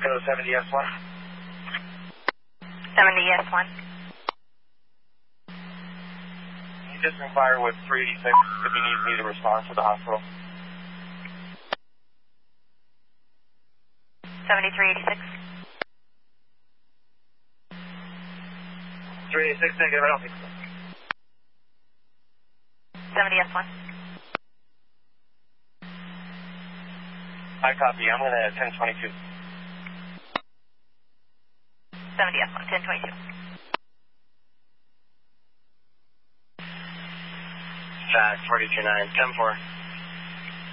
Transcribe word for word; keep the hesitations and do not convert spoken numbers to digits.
Go seventy S one. seventy S one. You just inquire with three eighty-six if he needs me to respond to the hospital. seventy-three eighty-six. three eighty-six, negative, I don't think so. seventy S one. I copy, I'm going to ten twenty-two. seventy S one, ten twenty-two. Fact, forty-two nine, ten four.